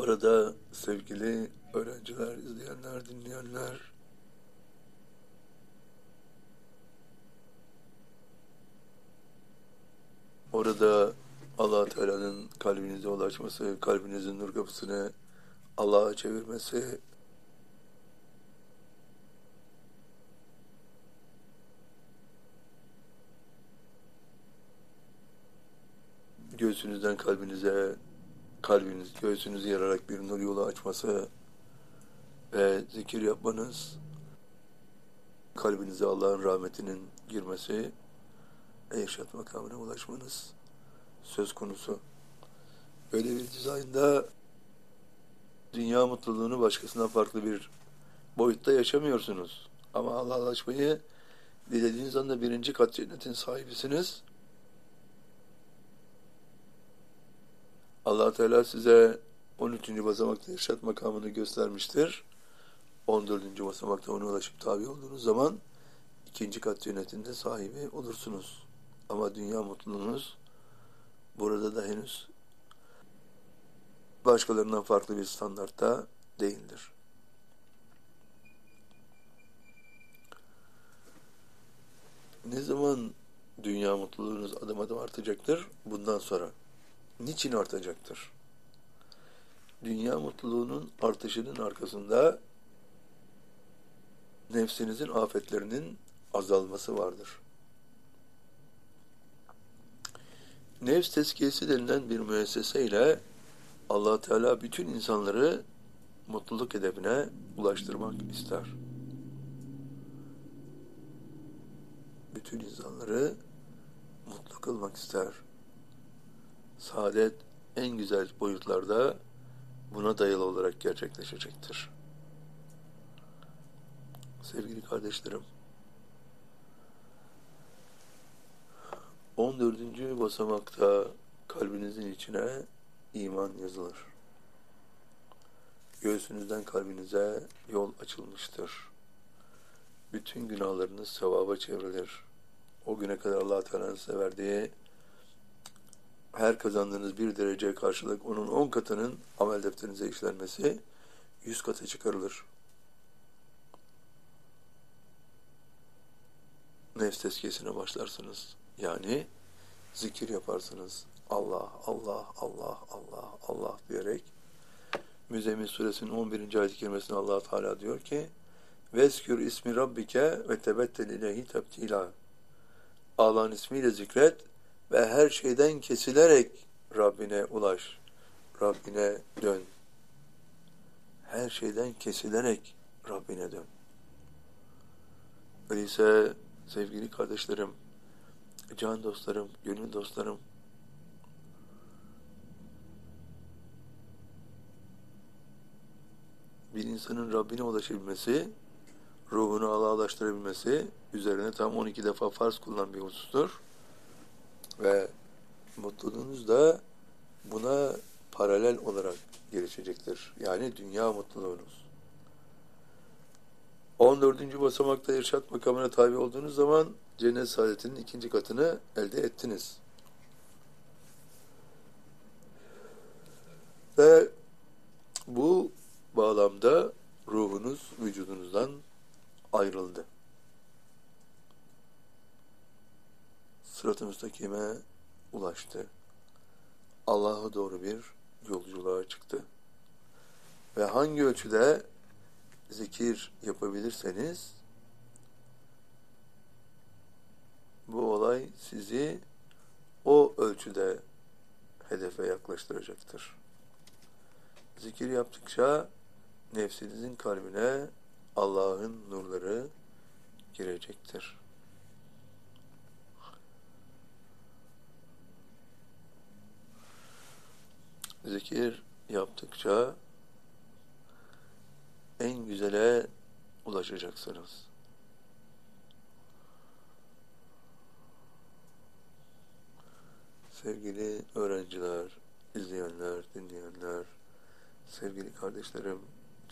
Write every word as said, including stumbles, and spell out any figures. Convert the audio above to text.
Orada sevgili öğrenciler, izleyenler, dinleyenler, orada Allah Teala'nın kalbinize ulaşması, kalbinizin nur kapısını Allah'a çevirmesi, göğsünüzden kalbinize, kalbiniz göğsünüzü yararak bir nur yolu açması ve zikir yapmanız, kalbinize Allah'ın rahmetinin girmesi, irşad makamına ulaşmanız söz konusu. Böyle bir dizaynda dünya mutluluğunu başkasından farklı bir boyutta yaşamıyorsunuz. Ama Allah'a ulaşmayı dilediğiniz anda birinci kat cennetin sahibisiniz. Allah Teala size on üçüncü basamakta irşad makamını göstermiştir. on dördüncü basamakta ona ulaşıp tabi olduğunuz zaman ikinci kat cennetinde sahibi olursunuz. Ama dünya mutluluğunuz burada da henüz başkalarından farklı bir standartta değildir. Ne zaman dünya mutluluğunuz adım adım artacaktır? Bundan sonra. Niçin artacaktır? Dünya mutluluğunun artışının arkasında nefsinizin afetlerinin azalması vardır. Nefs tezkiyesi denilen bir müesseseyle Allah Teala bütün insanları mutluluk hedefine ulaştırmak ister. Bütün insanları mutlu kılmak ister. Saadet en güzel boyutlarda buna dayalı olarak gerçekleşecektir. Sevgili kardeşlerim, on dördüncü basamakta kalbinizin içine iman yazılır. Göğsünüzden kalbinize yol açılmıştır. Bütün günahlarınız sevaba çevrilir. O güne kadar Allah Teala'nın size verdiği her kazandığınız bir dereceye karşılık onun on katının amel defterinize işlenmesi yüz kata çıkarılır. Nefs tezkiyesine başlarsınız. Yani zikir yaparsınız. Allah, Allah, Allah, Allah, Allah diyerek. Müzzemmil suresinin on birinci ayet-i kerimesinde Allah Teala diyor ki: "Veskür ismi rabbike ve tebettel ileyhi tebtila." Allah'ın ismiyle zikret ve her şeyden kesilerek Rabbine ulaş. Rabbine dön. Her şeyden kesilerek Rabbine dön. Öyleyse sevgili kardeşlerim, can dostlarım, gönül dostlarım, bir insanın Rabbine ulaşabilmesi, ruhunu Allah'a ulaştırabilmesi üzerine tam on iki defa farz kılınan bir husustur. Ve mutluluğunuz da buna paralel olarak gelişecektir. Yani dünya mutluluğunuz. on dördüncü basamakta irşad makamına tabi olduğunuz zaman cennet saadetinin ikinci katını elde ettiniz. Ve bu bağlamda ruhunuz vücudunuzdan ayrıldı. Sırat-ı müstakime ulaştı. Allah'a doğru bir yolculuğa çıktı. Ve hangi ölçüde zikir yapabilirseniz bu olay sizi o ölçüde hedefe yaklaştıracaktır. Zikir yaptıkça nefsinizin kalbine Allah'ın nurları girecektir. Zikir yaptıkça en güzele ulaşacaksınız. Sevgili öğrenciler, izleyenler, dinleyenler, sevgili kardeşlerim,